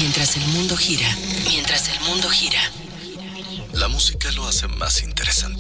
Mientras el mundo gira, mientras el mundo gira. La música lo hace más interesante.